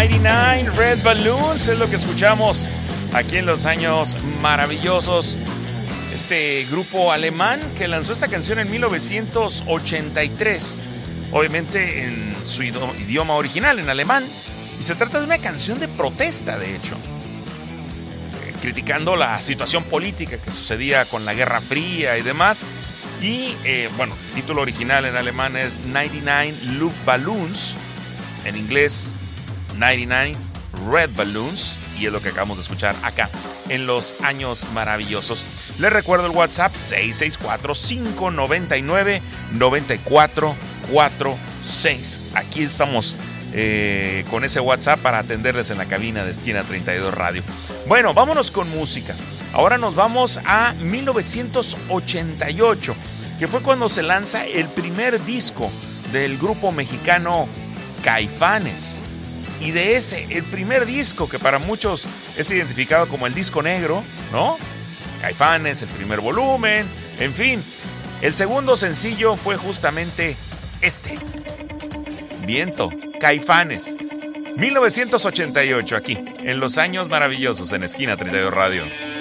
99 Red Balloons es lo que escuchamos aquí en los años maravillosos. Este grupo alemán que lanzó esta canción en 1983, obviamente en su idioma original, en alemán, y se trata de una canción de protesta, de hecho, criticando la situación política que sucedía con la Guerra Fría y demás. Y bueno, el título original en alemán es 99 Luftballons, en inglés 99 Red Balloons, y es lo que acabamos de escuchar acá en los años maravillosos. Les recuerdo el WhatsApp 664-599-9446. Aquí estamos con ese WhatsApp para atenderles en la cabina de Esquina 32 Radio. Bueno, vámonos con música. Ahora nos vamos a 1988, que fue cuando se lanza el primer disco del grupo mexicano Caifanes. Y de ese, el primer disco que para muchos es identificado como el disco negro, ¿no? Caifanes, el primer volumen, en fin. El segundo sencillo fue justamente este. Viento, Caifanes. 1988 aquí, en los años maravillosos en Esquina 32 Radio.